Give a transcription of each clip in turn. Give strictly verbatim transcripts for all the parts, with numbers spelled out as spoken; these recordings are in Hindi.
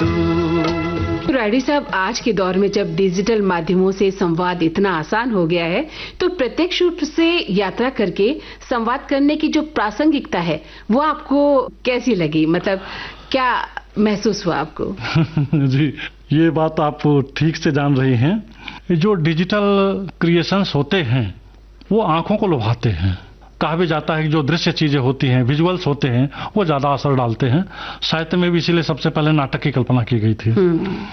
तू। रायडी साहब, आज के दौर में जब डिजिटल माध्यमों से संवाद इतना आसान हो गया है, तो प्रत्यक्ष रूप से यात्रा करके संवाद करने की जो प्रासंगिकता है वो आपको कैसी लगी? मतलब क्या महसूस हुआ आपको? जी, ये बात आप ठीक से जान रही हैं। जो डिजिटल क्रिएशंस होते हैं वो आंखों को लुभाते हैं। कहा भी जाता है कि जो दृश्य चीजें होती हैं, विजुअल्स होते हैं, वो ज्यादा असर डालते हैं। साहित्य में भी इसीलिए सबसे पहले नाटक की कल्पना की गई थी।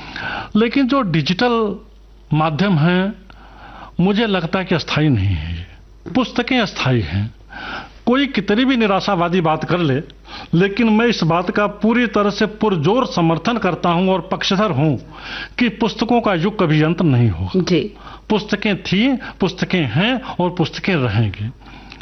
लेकिन जो डिजिटल माध्यम है मुझे लगता है कि अस्थायी नहीं है। पुस्तकें अस्थायी हैं। कोई कितनी भी निराशावादी बात कर ले, लेकिन मैं इस बात का पूरी तरह से पुरजोर समर्थन करता हूं और पक्षधर हूं कि पुस्तकों का युग कभी अंत नहीं होगा। जी। पुस्तकें थी, पुस्तकें हैं और पुस्तकें रहेंगी।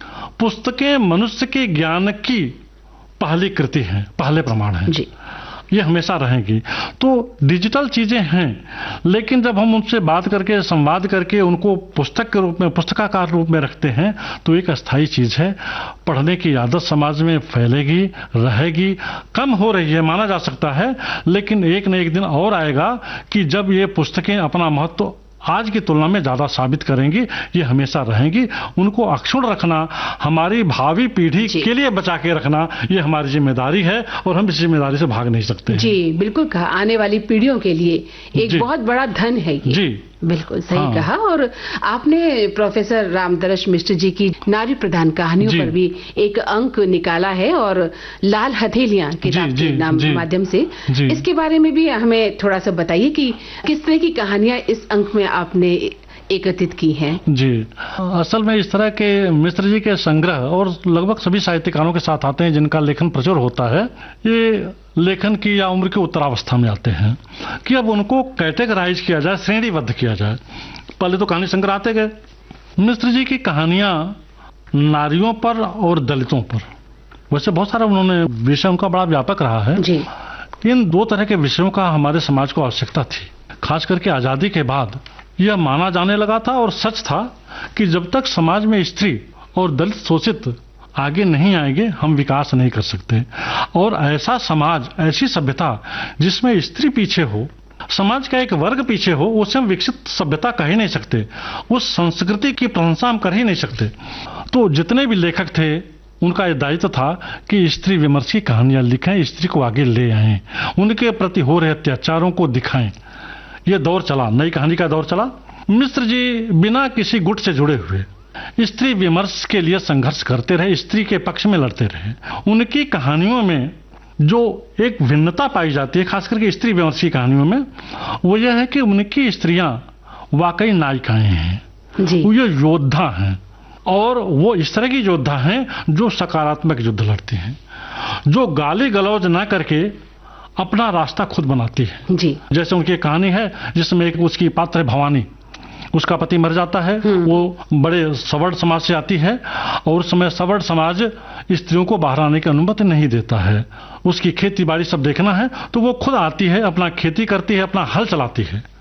पुस्तकें मनुष्य के ज्ञान की पहली कृति हैं, पहले प्रमाण हैं। जी। ये हमेशा रहेंगी। तो डिजिटल चीजें हैं, लेकिन जब हम उनसे बात करके, संवाद करके उनको पुस्तक के रूप में, पुस्तकाकार रूप में रखते हैं तो एक अस्थायी चीज है। पढ़ने की आदत समाज में फैलेगी, रहेगी, कम हो रही है माना जा सकता है, लेकिन एक न एक दिन और आएगा कि जब ये पुस्तकें अपना महत्व आज की तुलना में ज्यादा साबित करेंगी। ये हमेशा रहेंगी। उनको अक्षुण्ण रखना, हमारी भावी पीढ़ी के लिए बचा के रखना, ये हमारी जिम्मेदारी है और हम इस जिम्मेदारी से भाग नहीं सकते हैं। जी बिल्कुल कहा, आने वाली पीढ़ियों के लिए एक बहुत बड़ा धन है ये। जी बिल्कुल सही हाँ। कहा। और आपने प्रोफेसर रामदरश मिश्र जी की नारी प्रधान कहानियों पर भी एक अंक निकाला है, और लाल हथेलियां किताब के नाम माध्यम से, इसके बारे में भी हमें थोड़ा सा बताइए कि किस तरह की कहानियां इस अंक में आपने एकत्रित की हैं। जी, असल में इस तरह के मिश्र जी के संग्रह और लगभग सभी साहित्यकारों के साथ आते हैं जिनका लेखन प्रचुर होता है। ये लेखन की या उम्र की उत्तरावस्था में आते हैं कि अब उनको कैटेगराइज किया जाए, श्रेणीबद्ध किया जाए। पहले तो कहानी संग्रह आते गए। मिश्र जी की कहानियां नारियों पर और दलितों पर, वैसे बहुत सारा उन्होंने विषय, उनका बड़ा व्यापक रहा है। जी। इन दो तरह के विषयों का हमारे समाज को आवश्यकता थी। खास करके आजादी के बाद यह माना जाने लगा था और सच था कि जब तक समाज में स्त्री और दलित शोषित आगे नहीं आएंगे हम विकास नहीं कर सकते। और ऐसा समाज, ऐसी सभ्यता जिसमें स्त्री पीछे हो, समाज का एक वर्ग पीछे हो, उसे हम विकसित सभ्यता कह ही नहीं सकते। उस संस्कृति की प्रशंसा हम कर ही नहीं सकते। तो जितने भी लेखक थे उनका यह दायित्व था कि स्त्री विमर्शी कहानियां लिखें, स्त्री को आगे ले आएं, उनके प्रति हो रहे अत्याचारों को दिखाएं। ये दौर चला, नई कहानी का दौर चला। मिश्र जी बिना किसी गुट से जुड़े हुए स्त्री विमर्श के लिए संघर्ष करते रहे, स्त्री के पक्ष में लड़ते रहे। उनकी कहानियों में जो एक भिन्नता पाई जाती है, खास करके स्त्री विमर्शी कहानियों में, वो यह है कि उनकी स्त्रियां वाकई नायिकाएं हैं। जी। वो ये योद्धा हैं, और वो इस तरह की योद्धा हैं जो सकारात्मक युद्ध लड़ती हैं, जो गाली गलौज ना करके अपना रास्ता खुद बनाती है। जी। जैसे उनकी कहानी है जिसमें एक उसकी पात्र है भवानी, उसका पति मर जाता है, वो बड़े सवर्ण समाज से आती है और उस समय सवर्ण समाज स्त्रियों को बाहर आने की अनुमति नहीं देता है। उसकी खेती बाड़ी सब देखना है तो वो खुद आती है, अपना खेती करती है, अपना हल चलाती है।